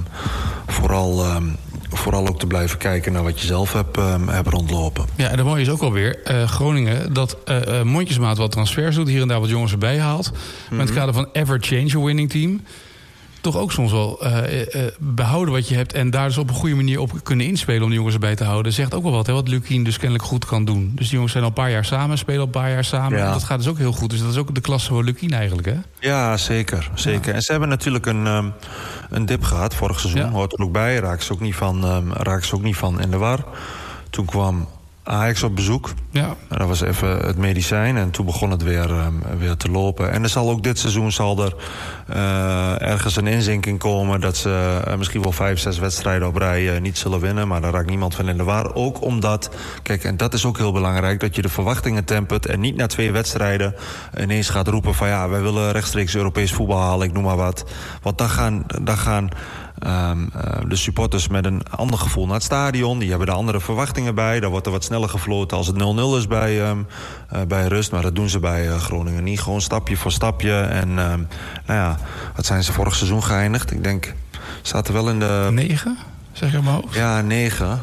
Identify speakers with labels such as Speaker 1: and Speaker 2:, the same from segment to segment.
Speaker 1: vooral ook te blijven kijken naar wat je zelf hebt rondlopen.
Speaker 2: Ja, en de mooie is ook alweer Groningen dat mondjesmaat wat transfers doet, hier en daar wat jongens erbij haalt. Maar in het kader van ever change a winning team toch ook soms wel behouden wat je hebt en daar dus op een goede manier op kunnen inspelen om de jongens erbij te houden. Zegt ook wel wat, hè, wat Lukien dus kennelijk goed kan doen. Dus die jongens zijn al een paar jaar samen, spelen al een paar jaar samen. Ja. Dat gaat dus ook heel goed. Dus dat is ook de klasse van Lukien eigenlijk, hè? Ja,
Speaker 1: zeker. Ja. En ze hebben natuurlijk een dip gehad vorig seizoen. Ja. Hoort er ook bij. Raken ze ook niet van in de war. Toen kwam Ajax op bezoek. Ja. En dat was even het medicijn. En toen begon het weer te lopen. En er zal ook dit seizoen ergens een inzinking komen dat ze misschien wel 5-6 wedstrijden op rij niet zullen winnen. Maar daar raakt niemand van in de war. Ook omdat, kijk, en dat is ook heel belangrijk, dat je de verwachtingen tempert en niet na 2 wedstrijden ineens gaat roepen van ja, wij willen rechtstreeks Europees voetbal halen, ik noem maar wat. Want dan gaan de supporters met een ander gevoel naar het stadion. Die hebben de andere verwachtingen bij. Daar wordt er wat sneller gefloten als het 0-0 is bij rust. Maar dat doen ze bij Groningen niet. Gewoon stapje voor stapje. En wat zijn ze vorig seizoen geëindigd? Ik denk, zaten wel in de
Speaker 2: 9, zeg je maar hoofd?
Speaker 1: Ja, 9.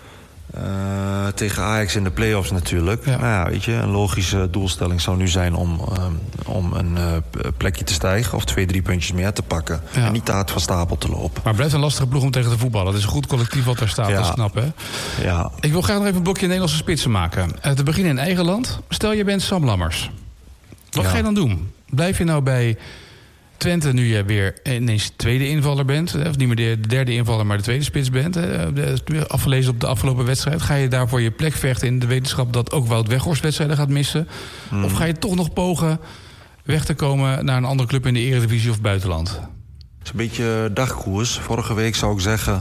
Speaker 1: Tegen Ajax in de play-offs natuurlijk. Ja. Nou ja, weet je, een logische doelstelling zou nu zijn om een plekje te stijgen of 2-3 puntjes meer te pakken. Ja. En niet te hard van stapel te lopen.
Speaker 2: Maar het blijft een lastige ploeg om tegen te voetballen. Het is een goed collectief wat daar staat, dat is knap, hè?
Speaker 1: Ja.
Speaker 2: Ik wil graag nog even een blokje Nederlandse spitsen maken. Te beginnen in eigen land. Stel je bent Sam Lammers. Wat ga je dan doen? Blijf je nou bij Twente, nu je weer ineens tweede invaller bent, of niet meer de derde invaller, maar de tweede spits bent, afgelezen op de afgelopen wedstrijd, ga je daarvoor je plek vechten in de wetenschap dat ook Wout Weghorst wedstrijden gaat missen? Of ga je toch nog pogen weg te komen naar een andere club in de Eredivisie of buitenland?
Speaker 1: Het is een beetje dagkoers. Vorige week zou ik zeggen,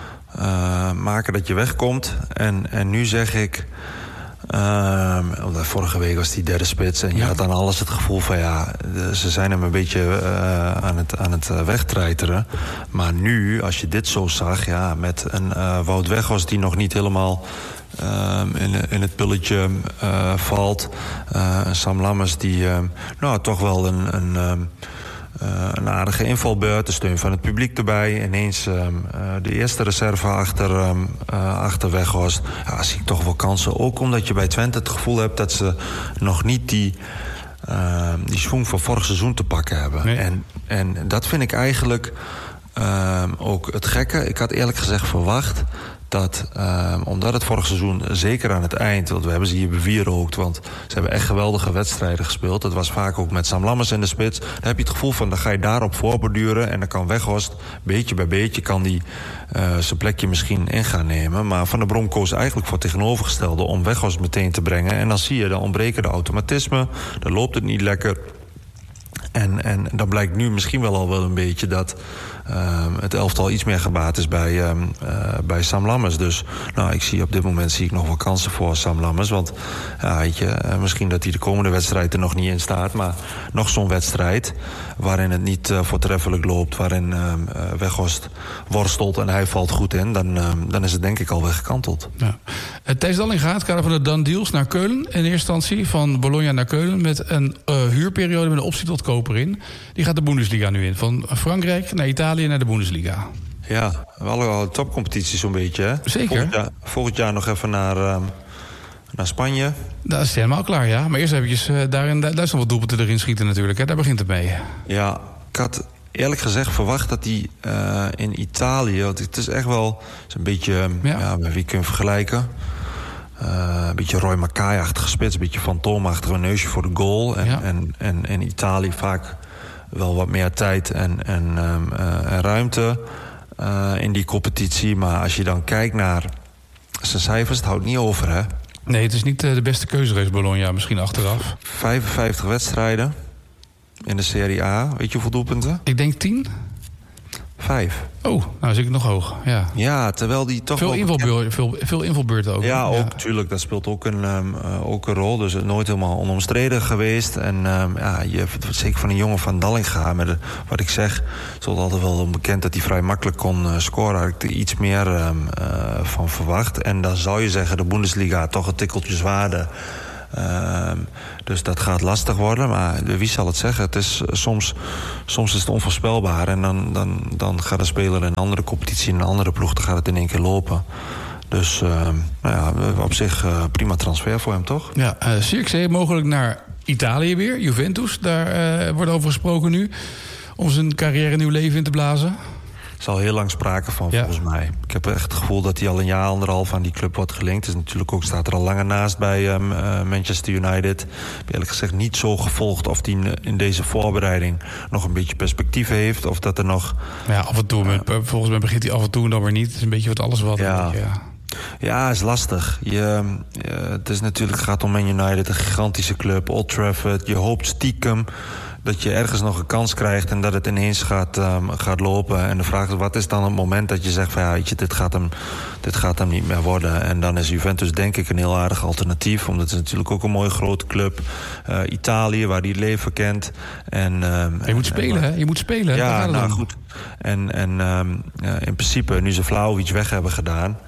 Speaker 1: maken dat je wegkomt. En nu zeg ik, omdat vorige week was die derde spits en je had dan alles het gevoel van ja, ze zijn hem een beetje aan het wegtreiteren. Maar nu, als je dit zo zag, ja, met een Wout Weghorst die nog niet helemaal in het pulletje valt. Een Sam Lammers die toch wel een aardige invalbeurt, de steun van het publiek erbij. Ineens de eerste reserve achter Weghorst. Ja, zie ik toch wel kansen. Ook omdat je bij Twente het gevoel hebt dat ze nog niet die schwung van vorig seizoen te pakken hebben. Nee. En dat vind ik eigenlijk ook het gekke. Ik had eerlijk gezegd verwacht dat, omdat het vorig seizoen, zeker aan het eind, want we hebben ze hier bewierookt, want ze hebben echt geweldige wedstrijden gespeeld. Dat was vaak ook met Sam Lammers in de spits. Dan heb je het gevoel van, dan ga je daarop voorborduren en dan kan Weghorst, beetje bij beetje, kan die zijn plekje misschien in gaan nemen. Maar Van der Brom koos eigenlijk voor het tegenovergestelde om Weghorst meteen te brengen. En dan zie je, dan ontbreken de automatismen, dan loopt het niet lekker. En dan blijkt nu misschien wel een beetje dat het elftal iets meer gebaat is bij Sam Lammers. Dus ik zie op dit moment nog wel kansen voor Sam Lammers. Want weet je, misschien dat hij de komende wedstrijd er nog niet in staat. Maar nog zo'n wedstrijd waarin het niet voortreffelijk loopt, waarin Weghorst worstelt en hij valt goed in, dan is het denk ik al weggekanteld. Ja.
Speaker 2: Thijs Dalling gaat, kader van de done deals, naar Keulen. In eerste instantie van Bologna naar Keulen met een huurperiode met een optie tot koper in. Die gaat de Bundesliga nu in. Van Frankrijk naar Italië naar de Bundesliga.
Speaker 1: Ja, alle topcompetities zo'n beetje, hè?
Speaker 2: Zeker.
Speaker 1: Volgend jaar nog even naar Spanje.
Speaker 2: Dat is helemaal klaar, ja. Maar eerst eventjes daar is nog wat doelpunten erin schieten natuurlijk, hè? Daar begint het mee.
Speaker 1: Ja, ik had eerlijk gezegd verwacht dat hij in Italië, want het is echt wel een beetje, met wie kun je vergelijken? Een beetje Roy Mackay-achtige spits, een beetje fantoomachtig, een neusje voor de goal. En in Italië vaak wel wat meer tijd en ruimte in die competitie. Maar als je dan kijkt naar zijn cijfers, het houdt niet over, hè?
Speaker 2: Nee, het is niet de beste keuze geweest, Bologna, misschien achteraf.
Speaker 1: 55 wedstrijden in de Serie A. Weet je hoeveel doelpunten?
Speaker 2: Ik denk 10.
Speaker 1: 5.
Speaker 2: Oh, nou zit ik nog hoog.
Speaker 1: Ja, terwijl die toch
Speaker 2: veel invalbeurten ook.
Speaker 1: Ja, ook natuurlijk. Dat speelt ook een rol. Dus nooit helemaal onomstreden geweest. En zeker van een jongen van Dallinga, met wat ik zeg, is het altijd wel onbekend dat hij vrij makkelijk kon scoren. Had ik er iets meer van verwacht. En dan zou je zeggen, de Bundesliga toch een tikkeltje zwaarder Dus dat gaat lastig worden. Maar wie zal het zeggen? Het is, soms is het onvoorspelbaar. En dan gaat een speler in een andere competitie, in een andere ploeg, dan gaat het in één keer lopen. Dus op zich prima transfer voor hem, toch?
Speaker 2: Ja, Zirkzee mogelijk naar Italië weer, Juventus. Daar wordt over gesproken nu. Om zijn carrière een nieuw leven in te blazen.
Speaker 1: Er is al heel lang sprake van, volgens mij. Ik heb echt het gevoel dat hij al een jaar, 1,5 aan die club wordt gelinkt. Dus natuurlijk ook staat er al langer naast bij Manchester United. Ik heb eerlijk gezegd niet zo gevolgd of hij in deze voorbereiding nog een beetje perspectief heeft. Of dat er nog...
Speaker 2: Ja, af en toe. Volgens mij begint hij af en toe en dan weer niet. Het is een beetje wat alles wat.
Speaker 1: Ja, is lastig. Het is natuurlijk, gaat om Man United, een gigantische club. Old Trafford. Je hoopt stiekem dat je ergens nog een kans krijgt en dat het ineens gaat lopen. En de vraag is, wat is dan het moment dat je zegt van weet je, dit gaat hem niet meer worden. En dan is Juventus denk ik een heel aardig alternatief. Omdat het is natuurlijk ook een mooie grote club. Italië, waar hij het leven kent.
Speaker 2: Je moet spelen, hè? Je moet spelen.
Speaker 1: Ja, nou goed. En in principe, nu ze Vlahovic weg hebben gedaan,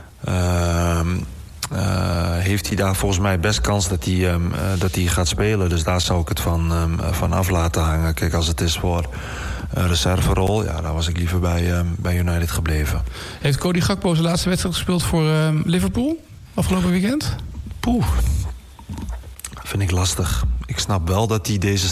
Speaker 1: heeft hij daar volgens mij best kans dat hij gaat spelen. Dus daar zou ik het van af laten hangen. Kijk, als het is voor een reserverol, daar was ik liever bij United gebleven.
Speaker 2: Heeft Cody Gakpo zijn laatste wedstrijd gespeeld voor Liverpool afgelopen weekend?
Speaker 1: Poeh, vind ik lastig. Ik snap wel dat hij deze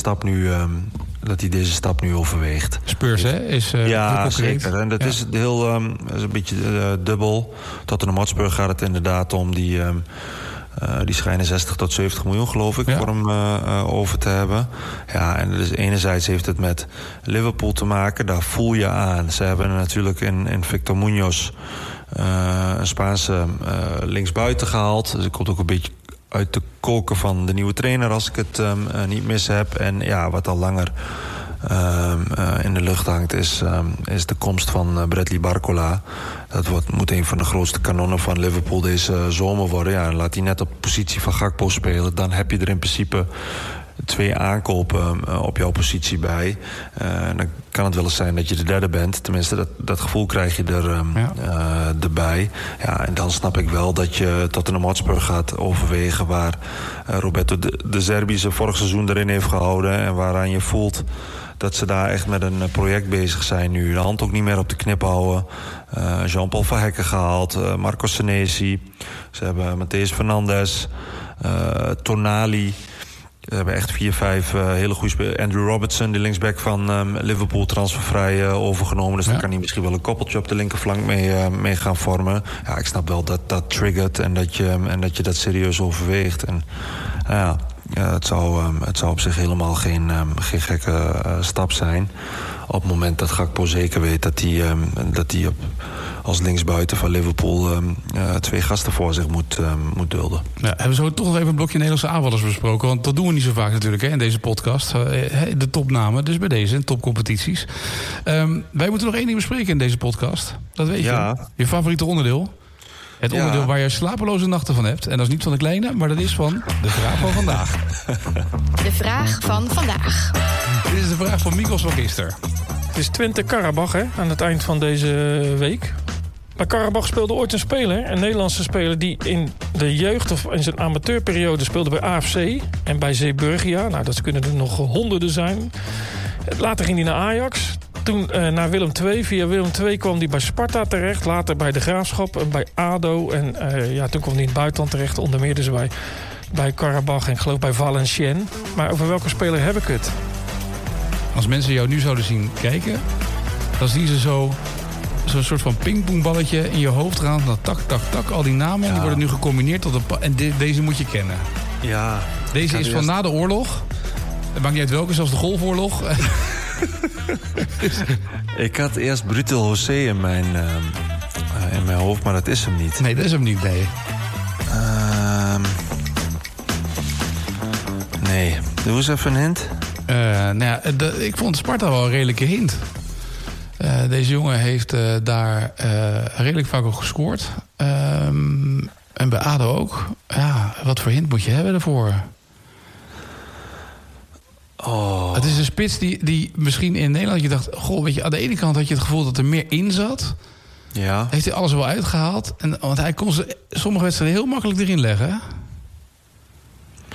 Speaker 1: stap nu overweegt.
Speaker 2: Spurs, hè?
Speaker 1: Ja, zeker. En dat is heel is een beetje dubbel. Tottenham Hotspur gaat het inderdaad om. Die schijnen 60 tot 70 miljoen, geloof ik, voor hem over te hebben. Ja, en dus enerzijds heeft het met Liverpool te maken. Daar voel je aan. Ze hebben natuurlijk in Victor Munoz een Spaanse linksbuiten gehaald. Dus ik komt ook een beetje uit de koken van de nieuwe trainer, als ik het niet mis heb. En wat al langer in de lucht hangt, is de komst van Bradley Barcola. Dat moet een van de grootste kanonnen van Liverpool deze zomer worden. Ja, laat hij net op de positie van Gakpo spelen. Dan heb je er in principe 2 aankopen op jouw positie bij. Dan kan het wel eens zijn dat je de derde bent. Tenminste, dat gevoel krijg je erbij. Ja, en dan snap ik wel dat je Tottenham Hotspur gaat overwegen, waar Roberto de Zerbi zijn vorig seizoen erin heeft gehouden. En waaraan je voelt dat ze daar echt met een project bezig zijn nu. De hand ook niet meer op de knip houden. Jean-Paul Verhekken gehaald. Marco Senesi. Ze hebben Matheus Fernandes. Tonali. We hebben echt 4, 5 hele goede spelers. Andrew Robertson, de linksback van Liverpool, transfervrij overgenomen. Dus dan kan hij misschien wel een koppeltje op de linkerflank mee gaan vormen. Ja, ik snap wel dat dat triggert en dat je dat serieus overweegt. En het zou op zich helemaal geen gekke stap zijn. Op het moment dat Gakpo zeker weet dat hij als linksbuiten van Liverpool 2 gasten voor zich moet dulden. Ja,
Speaker 2: hebben we zo toch nog even een blokje Nederlandse aanvallers besproken? Want dat doen we niet zo vaak natuurlijk in deze podcast. De topnamen, dus bij deze, topcompetities. Wij moeten nog 1 ding bespreken in deze podcast. Dat weet je. Je favoriete onderdeel. Het onderdeel waar je slapeloze nachten van hebt. En dat is niet van de kleine, maar dat is van de vraag van vandaag.
Speaker 3: De vraag van vandaag.
Speaker 2: Dit is de vraag van Mikos van gisteren.
Speaker 4: Het is Twente Karabach aan het eind van deze week. Bij Karabach speelde ooit een Nederlandse speler, die in de jeugd of in zijn amateurperiode speelde bij AFC en bij Zeeburgia. Nou, dat kunnen er nog honderden zijn. Later ging hij naar Ajax. Toen naar Willem II. Via Willem II kwam hij bij Sparta terecht. Later bij de Graafschap en bij ADO. En toen kwam hij in het buitenland terecht. Onder meer dus bij Karabach en ik geloof bij Valenciennes. Maar over welke speler heb ik het?
Speaker 2: Als mensen jou nu zouden zien kijken, dan zien ze zo'n soort van pingpongballetje in je hoofd gaan. Dan tak, tak, tak. Al die namen die worden nu gecombineerd tot en deze moet je kennen.
Speaker 1: Ja.
Speaker 2: Deze is van na de oorlog. Het maakt niet uit welke, zelfs de Golfoorlog.
Speaker 1: Ik had eerst Brutil José in mijn hoofd, maar dat is hem niet.
Speaker 2: Nee, dat is hem niet, nee.
Speaker 1: Nee. Doe eens even een hint.
Speaker 2: Ik vond Sparta wel een redelijke hint. Deze jongen heeft daar redelijk vaak ook gescoord. En bij ADO ook. Ja, wat voor hint moet je hebben daarvoor?
Speaker 1: Oh.
Speaker 2: Het is een spits die misschien in Nederland je dacht, goh, weet je, aan de ene kant had je het gevoel dat er meer in zat.
Speaker 1: Ja.
Speaker 2: Heeft hij alles wel uitgehaald? Want hij kon sommige wedstrijden heel makkelijk erin leggen.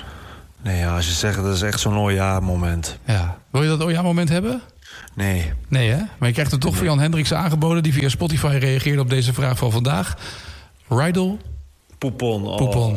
Speaker 1: Nee, als je zegt dat is echt zo'n oja-moment.
Speaker 2: Ja. Wil je dat oja-moment hebben?
Speaker 1: Nee.
Speaker 2: Nee, hè? Maar je krijgt het toch voor Jan Hendriksen aangeboden... die via Spotify reageerde op deze vraag van vandaag. Rydel.
Speaker 1: Poepon. Oh,
Speaker 2: Poepon.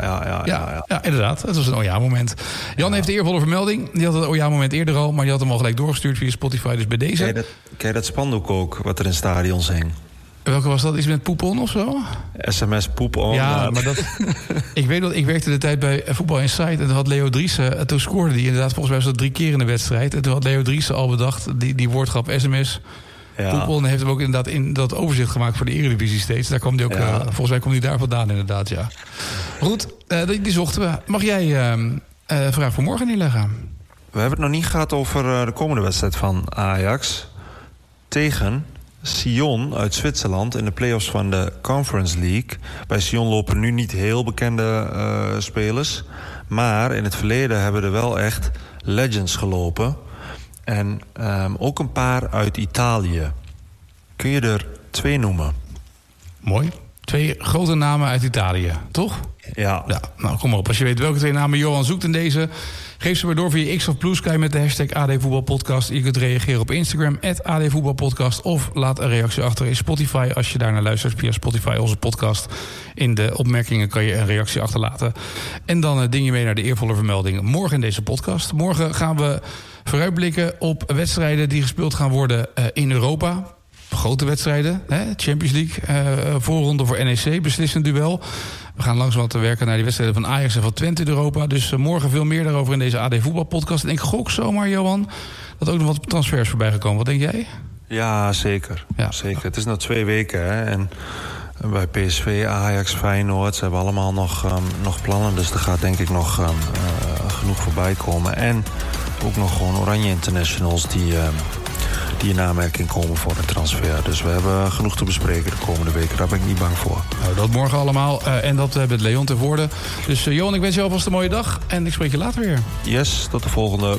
Speaker 2: Ja, inderdaad. Het was een oja-moment. Jan heeft de eervolle vermelding. Die had het oja-moment eerder al... maar die had hem al gelijk doorgestuurd via Spotify. Dus bij deze...
Speaker 1: Ken je dat spandoek ook, wat er in stadions hing?
Speaker 2: Welke was dat? Iets met poepon of zo?
Speaker 1: SMS poepon.
Speaker 2: Ja, maar dat... ik weet dat ik werkte de tijd bij Voetbal Insight... en toen had Leo Driessen... toen scoorde hij inderdaad volgens mij was dat 3 keer in de wedstrijd... en toen had Leo Driessen al bedacht... die woordgrap SMS... Ja. Poepon heeft hem ook inderdaad in dat overzicht gemaakt voor de Eredivisie steeds. Daar kwam hij ook, volgens mij komt hij daar vandaan inderdaad, ja. Goed, die zochten we. Mag jij een vraag voor morgen inleggen?
Speaker 1: We hebben het nog niet gehad over de komende wedstrijd van Ajax... tegen Sion uit Zwitserland in de play-offs van de Conference League. Bij Sion lopen nu niet heel bekende spelers... maar in het verleden hebben er wel echt legends gelopen... En ook een paar uit Italië. Kun je er 2 noemen?
Speaker 2: Mooi. 2 grote namen uit Italië, toch?
Speaker 1: Ja.
Speaker 2: Nou, kom op. Als je weet welke 2 namen Johan zoekt in deze... geef ze maar door via X of Blue Sky met de hashtag AD Voetbalpodcast. Je kunt reageren op Instagram, @AD Voetbalpodcast... of laat een reactie achter in Spotify. Als je daarnaar luistert via Spotify, onze podcast. In de opmerkingen kan je een reactie achterlaten. En dan ding je mee naar de eervolle vermelding morgen in deze podcast. Morgen gaan we... vooruitblikken op wedstrijden die gespeeld gaan worden in Europa. Grote wedstrijden, hè? Champions League, voorronde voor NEC, beslissend duel. We gaan langzaam te werken naar die wedstrijden van Ajax en van Twente in Europa. Dus morgen veel meer daarover in deze AD Voetbalpodcast. En ik gok zomaar, Johan, dat ook nog wat transfers voorbij gekomen. Wat denk jij?
Speaker 1: Ja, zeker. Ja. Zeker. Het is nog 2 weken, hè. En bij PSV, Ajax, Feyenoord... ze hebben allemaal nog plannen. Dus er gaat denk ik nog genoeg voorbij komen. En... ook nog gewoon Oranje Internationals die in aanmerking komen voor een transfer. Dus we hebben genoeg te bespreken de komende weken. Daar ben ik niet bang voor.
Speaker 2: Nou, dat morgen allemaal. En dat met Leon ten voorde. Dus Johan, ik wens je alvast een mooie dag. En ik spreek je later weer.
Speaker 1: Yes, tot de volgende.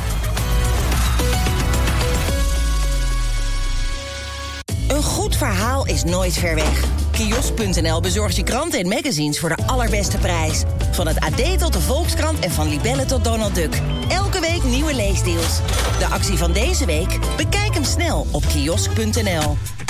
Speaker 5: Een goed verhaal is nooit ver weg. Kiosk.nl bezorgt je kranten en magazines voor de allerbeste prijs. Van het AD tot de Volkskrant en van Libelle tot Donald Duck. Elke week nieuwe leesdeals. De actie van deze week? Bekijk hem snel op kiosk.nl.